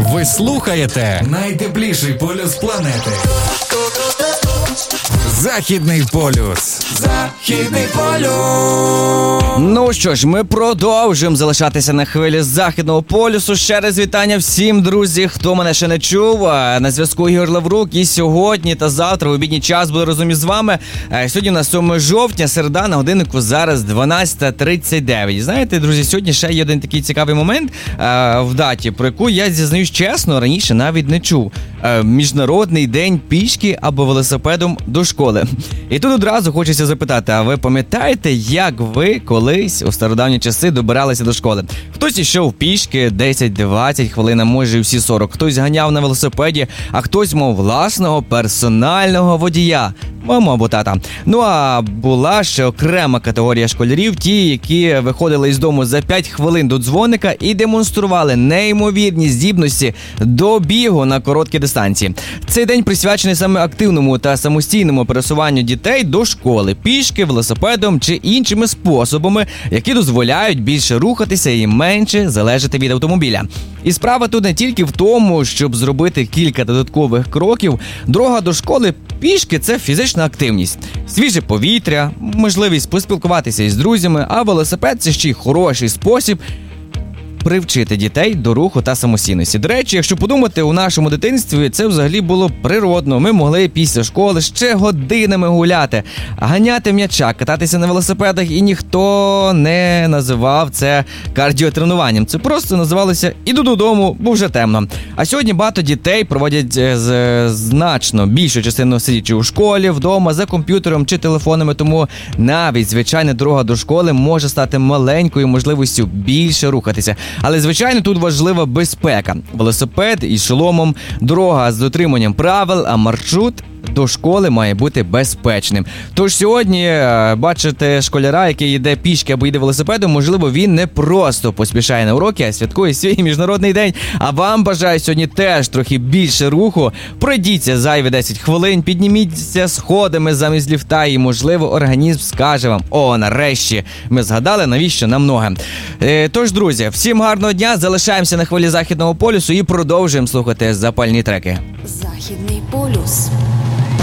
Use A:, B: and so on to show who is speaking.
A: Ви слухаєте найтепліший полюс планети. Західний полюс. Західний полюс.
B: Ну що ж, ми продовжуємо залишатися на хвилі Західного полюсу. Ще раз вітання всім, друзі, хто мене ще не чув. На зв'язку Ігор Лаврук. І сьогодні та завтра в обідній час буду разом із вами. Сьогодні у нас 7 жовтня, середа, на годиннику зараз 12:39. Знаєте, друзі, сьогодні ще є один такий цікавий момент в даті, про яку я, зізнаюсь чесно, раніше навіть не чув. Міжнародний день пішки або велосипедом до школи. І тут одразу хочеться запитати, а ви пам'ятаєте, як ви колись у стародавні часи добиралися до школи? Хтось йшов пішки 10-20 хвилин, а може і всі 40. Хтось ганяв на велосипеді, а хтось мав власного персонального водія. Маму або тата. Ну а була ще окрема категорія школярів, ті, які виходили із дому за 5 хвилин до дзвоника і демонстрували неймовірні здібності до бігу на короткі дистанції. Цей день присвячений саме активному та самостійному пересуванню дітей до школи, пішки, велосипедом чи іншими способами, які дозволяють більше рухатися і менше залежати від автомобіля. І справа тут не тільки в тому, щоб зробити кілька додаткових кроків. Дорога до школи пішки – це фізична активність, свіже повітря, можливість поспілкуватися із друзями, а велосипед – це ще й хороший спосіб привчити дітей до руху та самостійності. До речі, якщо подумати, у нашому дитинстві це взагалі було природно. Ми могли після школи ще годинами гуляти, ганяти м'яча, кататися на велосипедах, і ніхто не називав це кардіотренуванням. Це просто називалося «іду додому, бо вже темно». А сьогодні багато дітей проводять значно більшу частину сидячи у школі, вдома, за комп'ютером чи телефонами, тому навіть звичайна дорога до школи може стати маленькою можливістю більше рухатися. Але, звичайно, тут важлива безпека. Велосипед із шоломом, дорога з дотриманням правил, а маршрут до школи має бути безпечним. Тож сьогодні, бачите школяра, який йде пішки або йде велосипедом, можливо, він не просто поспішає на уроки, а святкує свій міжнародний день. А вам бажаю сьогодні теж трохи більше руху. Пройдіться зайві 10 хвилин, підніміться сходами замість ліфта і, можливо, організм скаже вам: о, нарешті ми згадали, навіщо нам ноги. Тож, друзі, всім гарного дня, залишаємося на хвилі Західного полюсу і продовжуємо слухати запальні треки.
C: Західний полюс.